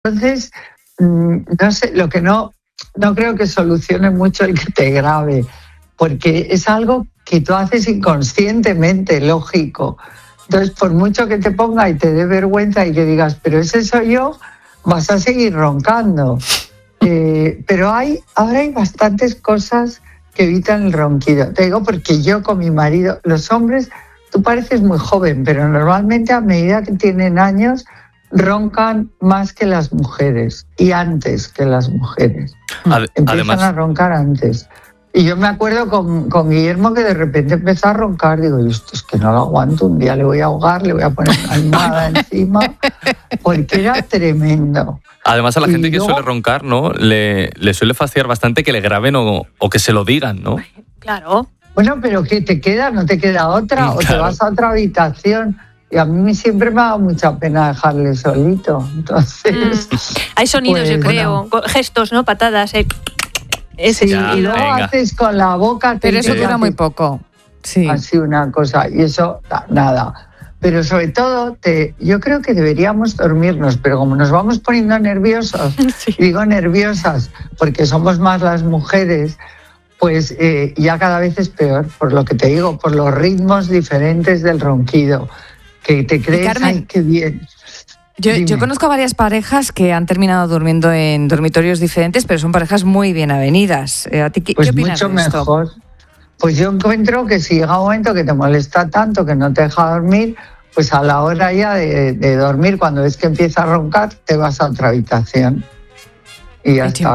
Entonces, no sé, lo que no creo que solucione mucho el que te grabe, porque es algo que tú haces inconscientemente, lógico. Entonces, por mucho que te ponga y te dé vergüenza y que digas, pero ese soy yo, vas a seguir roncando. Pero ahora hay bastantes cosas que evitan el ronquido. Te digo porque yo con mi marido, los hombres, tú pareces muy joven, pero normalmente a medida que tienen años roncan más que las mujeres y antes que las mujeres. Empiezan a roncar antes. Y yo me acuerdo con Guillermo que de repente empezó a roncar. Digo, esto es que no lo aguanto, un día le voy a ahogar, le voy a poner una almohada encima, porque era tremendo. Además, a la gente que suele roncar, ¿no? Le suele fastidiar bastante que le graben o que se lo digan, ¿no? Claro. Bueno, pero ¿qué te queda? ¿No te queda otra? Claro. O te vas a otra habitación. Y a mí siempre me ha dado mucha pena dejarle solito. Entonces, hay sonidos, yo creo, gestos, ¿no? Patadas. Sí, ya, y luego haces con la boca. Pero eso dura muy poco. Sí. Así una cosa. Y eso, nada. Pero sobre todo, yo creo que deberíamos dormirnos, pero como nos vamos poniendo nerviosos, digo nerviosas, porque somos más las mujeres, pues ya cada vez es peor, por lo que te digo, por los ritmos diferentes del ronquido, que te crees, Carmen, ay, qué bien. Yo conozco varias parejas que han terminado durmiendo en dormitorios diferentes, pero son parejas muy bien avenidas. ¿A ti qué opinas mucho de esto? Mejor. Pues yo encuentro que si llega un momento que te molesta tanto, que no te deja dormir, pues a la hora ya de dormir, cuando ves que empieza a roncar, te vas a otra habitación. Y ya está.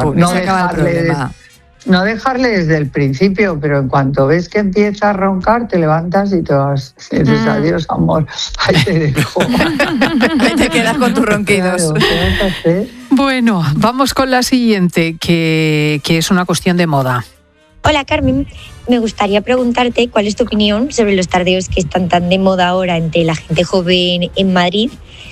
No dejarle desde el principio, pero en cuanto ves que empieza a roncar, te levantas y te vas. Y dices, adiós, amor, ahí te dejo. Ahí te quedas con tus ronquidos. Claro, bueno, vamos con la siguiente, que es una cuestión de moda. Hola, Carmen. Me gustaría preguntarte cuál es tu opinión sobre los tardeos que están tan de moda ahora entre la gente joven en Madrid.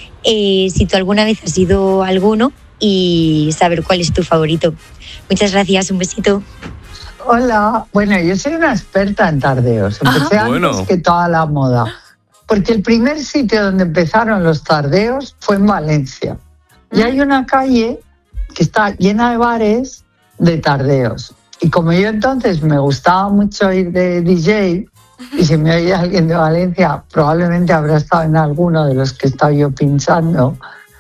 Si tú alguna vez has ido a alguno y saber cuál es tu favorito. Muchas gracias, un besito. Hola, bueno, yo soy una experta en tardeos. Empecé antes que toda la moda. Porque el primer sitio donde empezaron los tardeos fue en Valencia. Y hay una calle que está llena de bares de tardeos. Y como yo entonces me gustaba mucho ir de DJ, y si me oye alguien de Valencia, probablemente habrá estado en alguno de los que he estado yo pinchando,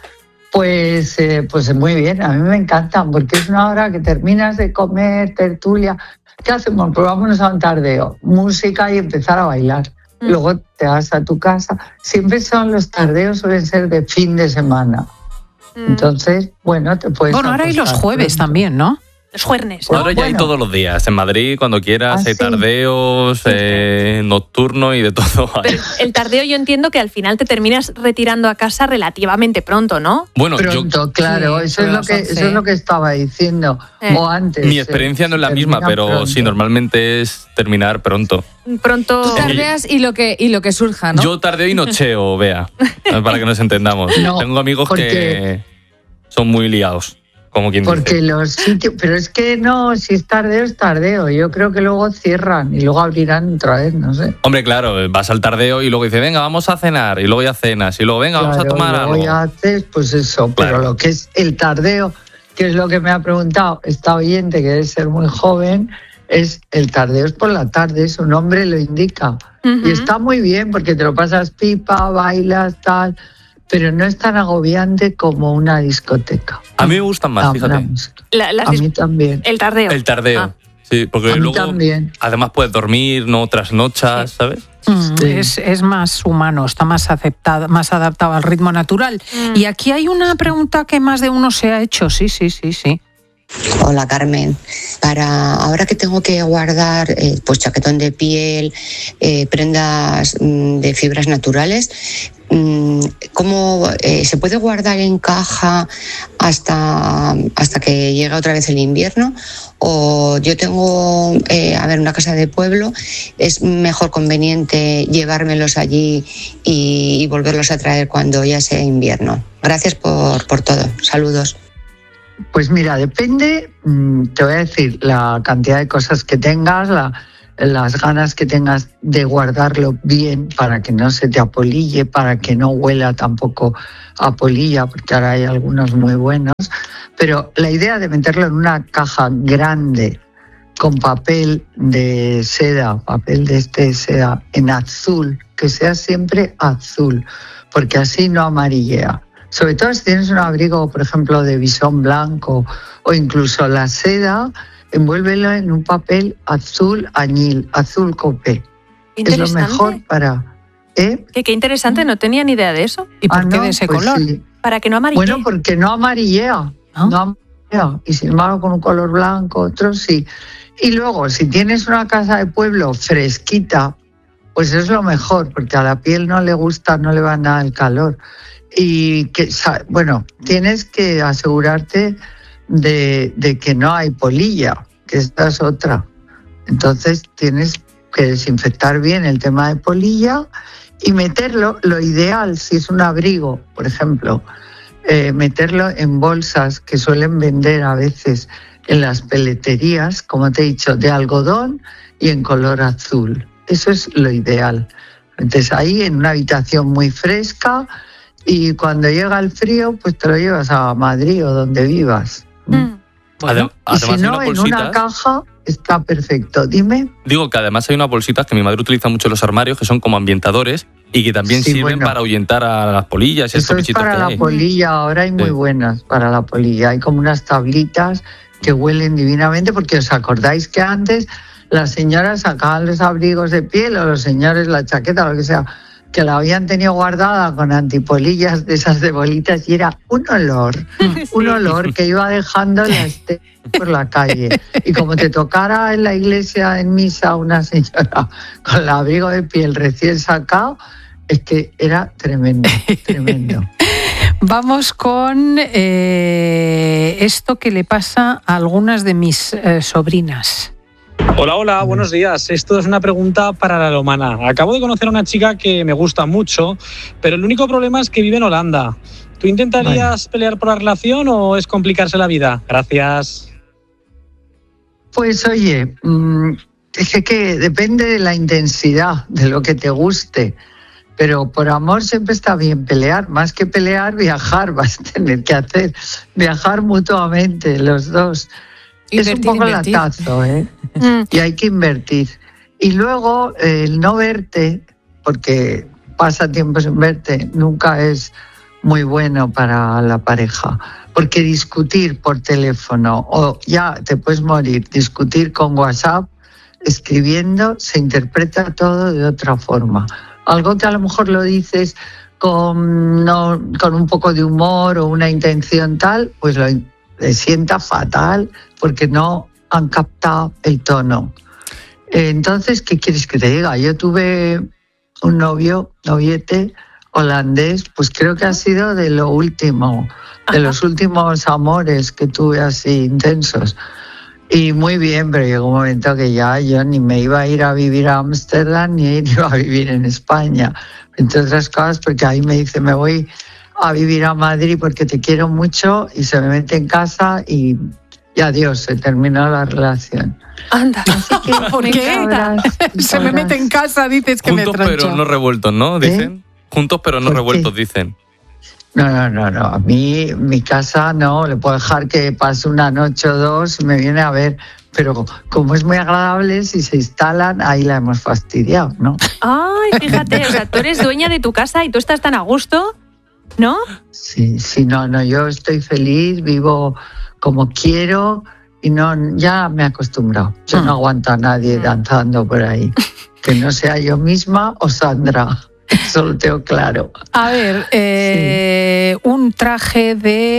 pues muy bien, a mí me encantan, porque es una hora que terminas de comer, tertulia. ¿Qué hacemos? Pues vámonos a un tardeo, música y empezar a bailar. Luego te vas a tu casa. Siempre son los tardeos, suelen ser de fin de semana. Entonces, bueno, te puedes... Bueno, ahora hay los jueves también, ¿no? Los jueves, ¿no? Ahora ya hay todos los días. En Madrid, cuando quieras, hay tardeos, nocturno y de todo. Pero el tardeo yo entiendo que al final te terminas retirando a casa relativamente pronto, ¿no? Bueno, pronto, claro, eso es lo que estaba diciendo, o antes. Mi experiencia no es la misma, pero pronto. Sí, normalmente es terminar pronto. Pronto. Tú tardeas y lo que surja, ¿no? Yo tardeo y nocheo, Bea, para que nos entendamos. No, tengo amigos que son muy liados. Como quien porque dice. Los sitios, pero es que no, si es tardeo, es tardeo. Yo creo que luego cierran y luego abrirán otra vez, no sé. Hombre, claro, vas al tardeo y luego dices, venga, vamos a cenar, y luego ya cenas, y luego, venga, vamos a tomar algo. Y luego ya haces, pues eso, pero lo que es el tardeo, que es lo que me ha preguntado esta oyente, que debe ser muy joven, es el tardeo es por la tarde, su nombre lo indica. Y está muy bien porque te lo pasas pipa, bailas, tal... pero no es tan agobiante como una discoteca. A mí me gustan más, fíjate. A mí también. El tardeo. El tardeo, sí, porque a mí luego también. Además puedes dormir, no trasnochas, ¿sabes? Sí. Es más humano, está más adaptado al ritmo natural. Y aquí hay una pregunta que más de uno se ha hecho, sí. Hola, Carmen. Ahora que tengo que guardar pues chaquetón de piel, prendas de fibras naturales, ¿cómo se puede guardar en caja hasta que llegue otra vez el invierno? O yo tengo una casa de pueblo, es mejor conveniente llevármelos allí y volverlos a traer cuando ya sea invierno. Gracias por todo. Saludos. Pues mira, depende, te voy a decir, la cantidad de cosas que tengas, las ganas que tengas de guardarlo bien para que no se te apolille, para que no huela tampoco a polilla, porque ahora hay algunos muy buenos. Pero la idea de meterlo en una caja grande con papel de seda, seda en azul, que sea siempre azul, porque así no amarillea. Sobre todo si tienes un abrigo, por ejemplo, de visón blanco o incluso la seda, envuélvelo en un papel azul añil, azul copé. Es lo mejor para... Qué interesante, no tenía ni idea de eso. ¿Y por qué de ese color? Sí. Para que no amarillea. Bueno, porque no amarillea. No amarillea. Y sin embargo, con un color blanco, otro sí. Y luego, si tienes una casa de pueblo fresquita, pues es lo mejor, porque a la piel no le gusta, no le va nada el calor. Y que, bueno, tienes que asegurarte de que no hay polilla, que esta es otra. Entonces tienes que desinfectar bien el tema de polilla y meterlo, lo ideal, si es un abrigo, por ejemplo, meterlo en bolsas que suelen vender a veces en las peleterías, como te he dicho, de algodón y en color azul. Eso es lo ideal. Entonces ahí en una habitación muy fresca, y cuando llega el frío, pues te lo llevas a Madrid o donde vivas. Bueno, y si no, en una caja está perfecto. Dime. Digo que además hay unas bolsitas que mi madre utiliza mucho en los armarios, que son como ambientadores y que también sirven para ahuyentar a las polillas y estos bichitos que hay. Para la polilla, ahora hay muy buenas para la polilla. Hay como unas tablitas que huelen divinamente, porque os acordáis que antes las señoras sacaban los abrigos de piel o los señores la chaqueta o lo que sea, que la habían tenido guardada con antipolillas de esas de bolitas y era un olor que iba dejando la estela por la calle. Y como te tocara en la iglesia, en misa, una señora con el abrigo de piel recién sacado, es que era tremendo, tremendo. Vamos con esto que le pasa a algunas de mis sobrinas. Hola, buenos días. Esto es una pregunta para la Lomana. Acabo de conocer a una chica que me gusta mucho, pero el único problema es que vive en Holanda. ¿Tú intentarías pelear por la relación o es complicarse la vida? Gracias. Pues oye, es que depende de la intensidad, de lo que te guste. Pero por amor siempre está bien pelear. Más que pelear, viajar vas a tener que hacer. Viajar mutuamente, los dos. Es un poco latazo, ¿eh? Y hay que invertir. Y luego el no verte, porque pasa tiempo sin verte, nunca es muy bueno para la pareja. Porque discutir por teléfono, o ya te puedes morir, discutir con WhatsApp, escribiendo, se interpreta todo de otra forma. Algo que a lo mejor lo dices con un poco de humor o una intención tal, pues le sienta fatal porque no han captado el tono. Entonces, ¿qué quieres que te diga? Yo tuve un noviete holandés, pues creo que ha sido de lo último, de los últimos amores que tuve así intensos. Y muy bien, pero llegó un momento que ya yo ni me iba a ir a vivir a Ámsterdam ni iba a vivir en España, entre otras cosas, porque ahí me dice, me voy a vivir a Madrid porque te quiero mucho, y se me mete en casa y adiós, se terminó la relación. Anda, ¿por qué? Se me mete en casa, dices que juntos me troncho. Pero no revueltos, ¿no? Dicen. Juntos pero no revueltos, dicen. No. A mí, mi casa no, le puedo dejar que pase una noche o dos y me viene a ver. Pero como es muy agradable, si se instalan, ahí la hemos fastidiado, ¿no? Ay, fíjate, o sea, tú eres dueña de tu casa y tú estás tan a gusto, ¿no? Sí, no, yo estoy feliz, vivo como quiero y ya me he acostumbrado. Yo no aguanto a nadie danzando por ahí. Que no sea yo misma o Sandra. Eso lo tengo claro. A ver, un traje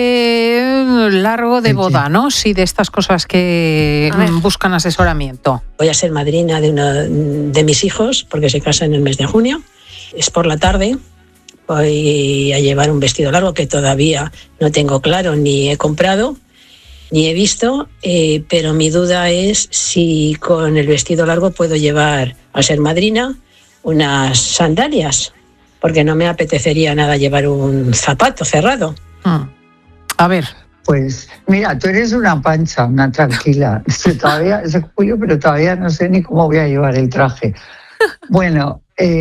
de largo de boda, ¿no? Sí, de estas cosas que buscan asesoramiento. Voy a ser madrina de uno de mis hijos, porque se casa en el mes de junio. Es por la tarde. Voy a llevar un vestido largo que todavía no tengo claro, ni he comprado, ni he visto, pero mi duda es si con el vestido largo puedo llevar, al ser madrina, unas sandalias, porque no me apetecería nada llevar un zapato cerrado. A ver, Pues mira, tú eres una pancha, una tranquila. Todavía es julio, pero todavía no sé ni cómo voy a llevar el traje. Bueno,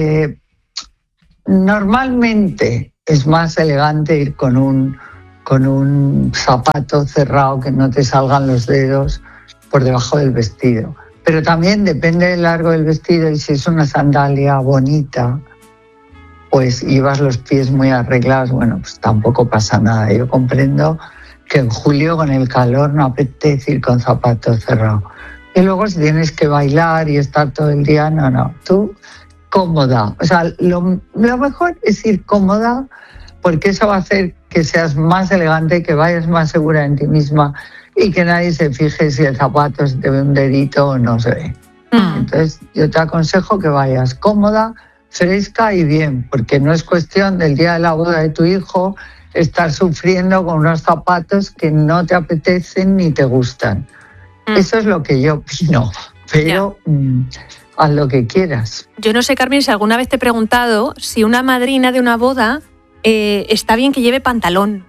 normalmente es más elegante ir con un zapato cerrado que no te salgan los dedos por debajo del vestido. Pero también depende del largo del vestido y si es una sandalia bonita, pues llevas los pies muy arreglados, bueno, pues tampoco pasa nada. Yo comprendo que en julio con el calor no apetece ir con zapatos cerrados. Y luego si tienes que bailar y estar todo el día, no, tú cómoda. O sea, lo mejor es ir cómoda porque eso va a hacer que seas más elegante, que vayas más segura en ti misma y que nadie se fije si el zapato se te ve un dedito o no se ve. Entonces yo te aconsejo que vayas cómoda, fresca y bien, porque no es cuestión del día de la boda de tu hijo estar sufriendo con unos zapatos que no te apetecen ni te gustan. Eso es lo que yo opino, pero haz lo que quieras. Yo no sé, Carmen, si alguna vez te he preguntado si una madrina de una boda está bien que lleve pantalón.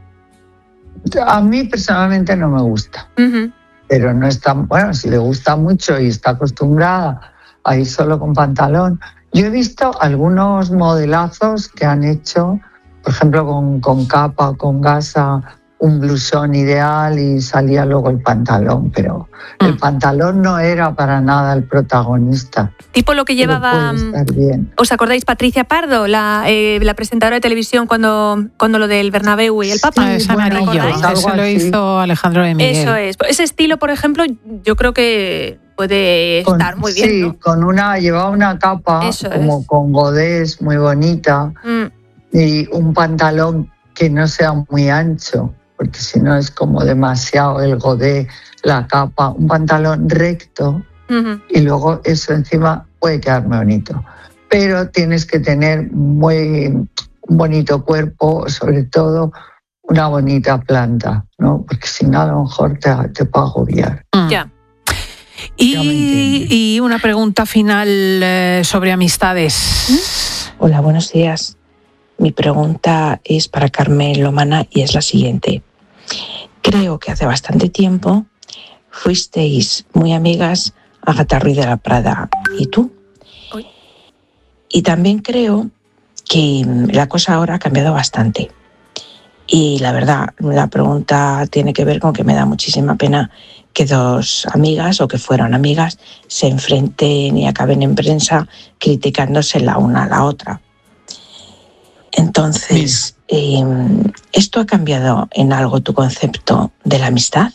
A mí personalmente no me gusta, pero no es tan bueno. Si le gusta mucho y está acostumbrada a ir solo con pantalón. Yo he visto algunos modelazos que han hecho, por ejemplo, con capa o con gasa, un blusón ideal y salía luego el pantalón, pero el pantalón no era para nada el protagonista. Tipo lo que llevaba, ¿os acordáis? Patricia Pardo, la presentadora de televisión cuando lo del Bernabéu y el Papa. Es amarillo, eso lo hizo Alejandro de Miguel. Eso es. Ese estilo, por ejemplo, yo creo que puede estar muy bien, ¿no? Sí, llevaba una capa como con godés muy bonita y un pantalón que no sea muy ancho, porque si no es como demasiado el godé, la capa, un pantalón recto y luego eso encima puede quedar muy bonito. Pero tienes que tener un bonito cuerpo, sobre todo una bonita planta, ¿no? Porque si no a lo mejor te puede agobiar. Ya. Y una pregunta final sobre amistades. Hola, buenos días. Mi pregunta es para Carmen Lomana y es la siguiente. Creo que hace bastante tiempo fuisteis muy amigas Agatha Ruiz de la Prada y tú. Y también creo que la cosa ahora ha cambiado bastante. Y la verdad, la pregunta tiene que ver con que me da muchísima pena que dos amigas o que fueron amigas se enfrenten y acaben en prensa criticándose la una a la otra. Entonces, ¿esto ha cambiado en algo tu concepto de la amistad?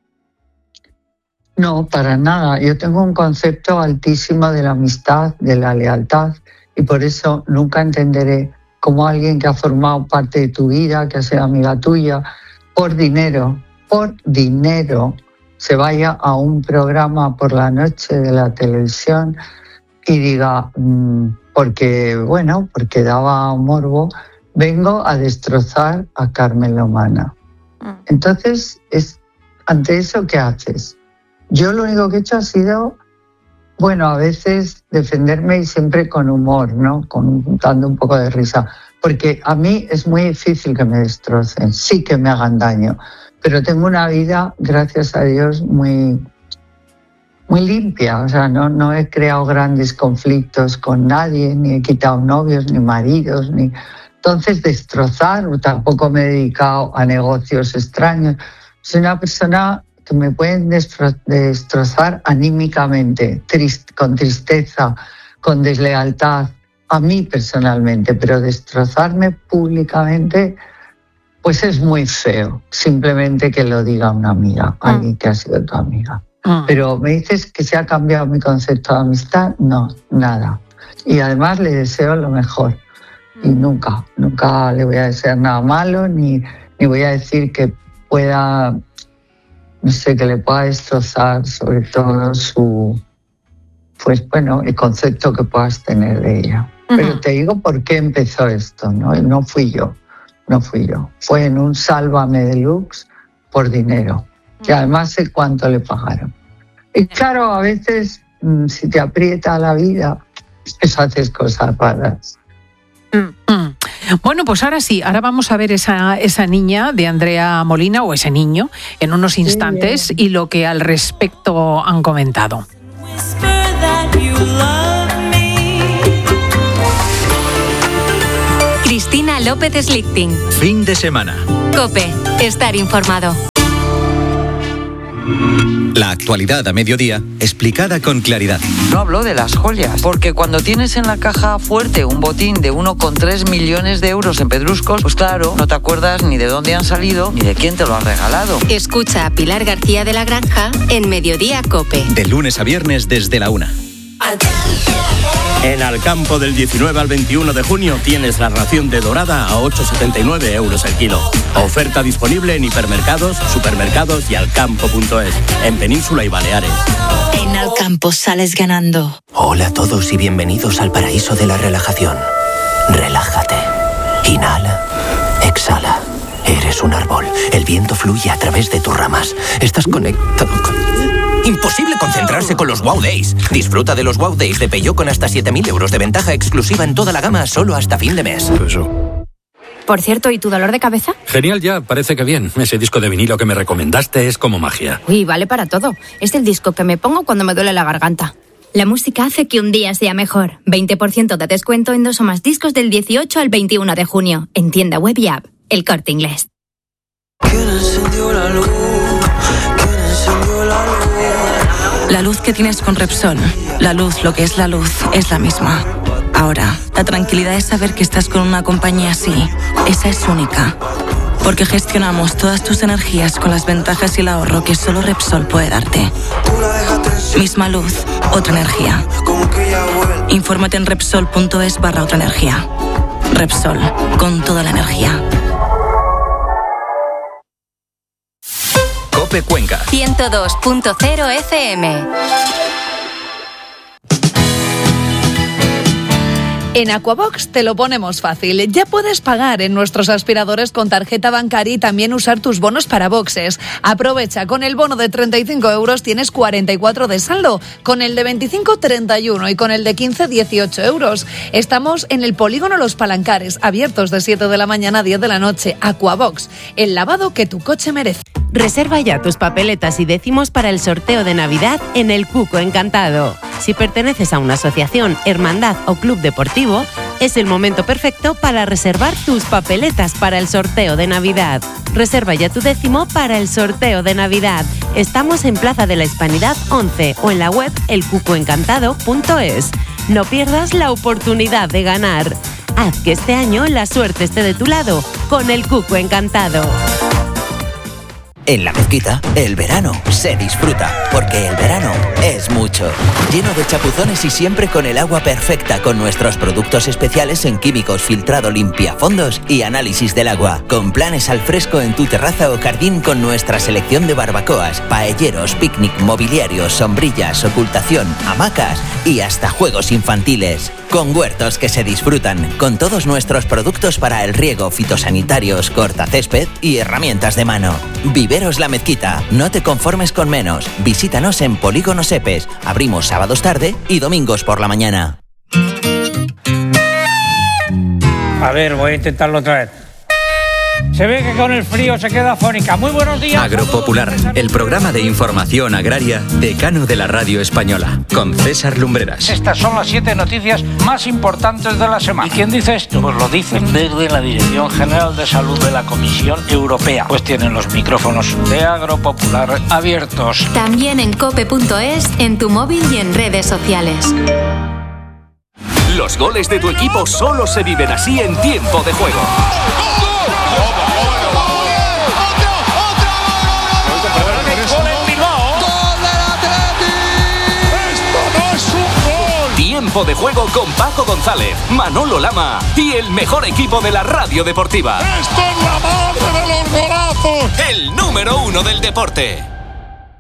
No, para nada. Yo tengo un concepto altísimo de la amistad, de la lealtad, y por eso nunca entenderé cómo alguien que ha formado parte de tu vida, que ha sido amiga tuya, por dinero, se vaya a un programa por la noche de la televisión y diga, porque daba morbo, vengo a destrozar a Carmen Lomana. Entonces, ante eso, ¿qué haces? Yo lo único que he hecho ha sido, a veces defenderme y siempre con humor, ¿no? Dando un poco de risa. Porque a mí es muy difícil que me destrocen, sí que me hagan daño. Pero tengo una vida, gracias a Dios, muy, muy limpia. O sea, no he creado grandes conflictos con nadie, ni he quitado novios, ni maridos, ni... Entonces, destrozar, tampoco me he dedicado a negocios extraños. Soy una persona que me pueden destrozar anímicamente, con tristeza, con deslealtad, a mí personalmente, pero destrozarme públicamente, pues es muy feo. Simplemente que lo diga una amiga, alguien que ha sido tu amiga. Pero me dices que se ha cambiado mi concepto de amistad, no, nada. Y además le deseo lo mejor. Y nunca le voy a desear nada malo, ni voy a decir que pueda, que le pueda destrozar sobre todo el concepto que puedas tener de ella. Pero te digo por qué empezó esto, ¿no? No fui yo. Fue en un Sálvame Deluxe por dinero, que además sé cuánto le pagaron. Y claro, a veces, si te aprieta la vida, pues haces cosas raras. Bueno, pues ahora sí, ahora vamos a ver esa niña de Andrea Molina, o ese niño, en unos instantes, y lo que al respecto han comentado. Cristina López Slichting. Fin de semana. COPE. Estar informado. La actualidad a mediodía, explicada con claridad. No hablo de las joyas, porque cuando tienes en la caja fuerte un botín de 1,3 millones de euros en pedruscos, pues claro, no te acuerdas ni de dónde han salido ni de quién te lo ha regalado. Escucha a Pilar García de la Granja en Mediodía COPE. De lunes a viernes desde la 1. En Alcampo, del 19 al 21 de junio tienes la ración de dorada a 8,79 euros el kilo. Oferta disponible en hipermercados, supermercados y alcampo.es, en Península y Baleares. En Alcampo sales ganando. Hola a todos y bienvenidos al paraíso de la relajación. Relájate. Inhala. Exhala. Eres un árbol. El viento fluye a través de tus ramas. Estás conectado con... Imposible concentrarse con los Wow Days. Disfruta de los Wow Days de Peugeot con hasta 7.000 euros de ventaja exclusiva en toda la gama solo hasta fin de mes. Por cierto, ¿y tu dolor de cabeza? Genial ya, parece que bien. Ese disco de vinilo que me recomendaste es como magia. Uy, vale para todo. Es el disco que me pongo cuando me duele la garganta. La música hace que un día sea mejor. 20% de descuento en 2 o más discos del 18 al 21 de junio. En tienda web y app. El Corte Inglés. La luz que tienes con Repsol, la luz, lo que es la misma. Ahora, la tranquilidad es saber que estás con una compañía así. Esa es única. Porque gestionamos todas tus energías con las ventajas y el ahorro que solo Repsol puede darte. Misma luz, otra energía. Infórmate en Repsol.es/otra energía. Repsol, con toda la energía. COPE Cuenca 102.0 FM. En Aquabox te lo ponemos fácil. Ya puedes pagar en nuestros aspiradores con tarjeta bancaria y también usar tus bonos para boxes. Aprovecha, con el bono de 35 euros tienes 44 de saldo, con el de 25, 31 y con el de 15, 18 euros. Estamos en el Polígono Los Palancares, abiertos de 7 de la mañana a 10 de la noche. Aquabox, el lavado que tu coche merece. Reserva ya tus papeletas y décimos para el sorteo de Navidad en el Cuco Encantado. Si perteneces a una asociación, hermandad o club deportivo, es el momento perfecto para reservar tus papeletas para el sorteo de Navidad. Reserva ya tu décimo para el sorteo de Navidad. Estamos en Plaza de la Hispanidad 11 o en la web elcucoencantado.es. No pierdas la oportunidad de ganar. Haz que este año la suerte esté de tu lado con el Cuco Encantado. En La Mezquita, el verano se disfruta, porque el verano es mucho. Lleno de chapuzones y siempre con el agua perfecta, con nuestros productos especiales en químicos, filtrado, limpiafondos y análisis del agua. Con planes al fresco en tu terraza o jardín con nuestra selección de barbacoas, paelleros, picnic, mobiliarios, sombrillas, ocultación, hamacas y hasta juegos infantiles. Con huertos que se disfrutan, con todos nuestros productos para el riego, fitosanitarios, cortacésped y herramientas de mano. Viveros La Mezquita, no te conformes con menos. Visítanos en Polígono Sepes. Abrimos sábados tarde y domingos por la mañana. A ver, voy a intentarlo otra vez. Se ve que con el frío se queda afónica. Muy buenos días. Agropopular, el programa de información agraria decano de la radio española, con César Lumbreras. Estas son las 7 noticias más importantes de la semana. ¿Y quién dice esto? Pues lo dicen desde la Dirección General de Salud de la Comisión Europea. Pues tienen los micrófonos de Agropopular abiertos. También en cope.es, en tu móvil y en redes sociales. Los goles de tu equipo solo se viven así en tiempo de juego. Tiempo de juego con Paco González, Manolo Lama y el mejor equipo de la radio deportiva. ¡Esto es la madre de los golazos! El número 1 del deporte.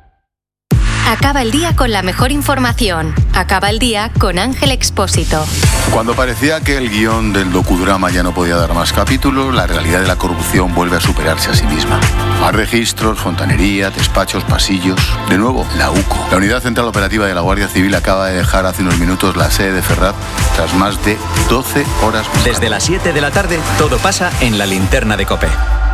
Acaba el día con la mejor información. Acaba el día con Ángel Expósito. Cuando parecía que el guión del docudrama ya no podía dar más capítulos, la realidad de la corrupción vuelve a superarse a sí misma. Más registros, fontanería, despachos, pasillos. De nuevo, la UCO. La Unidad Central Operativa de la Guardia Civil acaba de dejar hace unos minutos la sede de Ferraz tras más de 12 horas. Desde las 7 de la tarde, todo pasa en la linterna de COPE.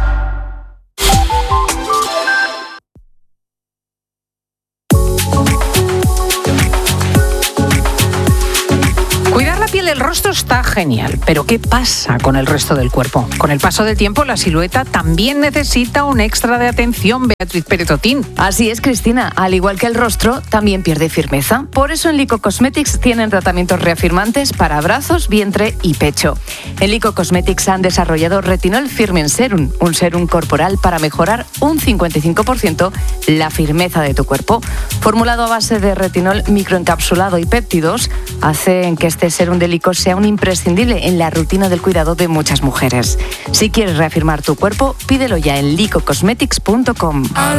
La piel del rostro está genial, pero ¿qué pasa con el resto del cuerpo? Con el paso del tiempo, la silueta también necesita un extra de atención, Beatriz Pérez Otín. Así es, Cristina. Al igual que el rostro, también pierde firmeza. Por eso en Lyko Cosmetics tienen tratamientos reafirmantes para brazos, vientre y pecho. En Lyko Cosmetics han desarrollado Retinol Firming Serum, un serum corporal para mejorar un 55% la firmeza de tu cuerpo. Formulado a base de retinol microencapsulado y péptidos, hacen que este serum de Lyko sea un imprescindible en la rutina del cuidado de muchas mujeres. Si quieres reafirmar tu cuerpo, pídelo ya en lykocosmetics.com.